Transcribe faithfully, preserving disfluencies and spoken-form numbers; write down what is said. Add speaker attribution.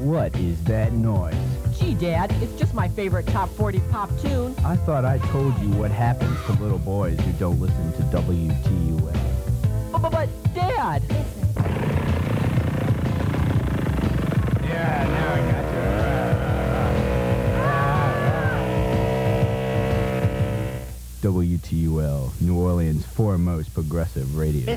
Speaker 1: What is that noise?
Speaker 2: Gee, Dad, it's just my favorite top forty pop tune.
Speaker 1: I thought I told you what happens to little boys who don't listen to W T U L.
Speaker 2: But, but, but Dad!
Speaker 1: Yeah, now I got you. W T U L, New Orleans' foremost progressive radio.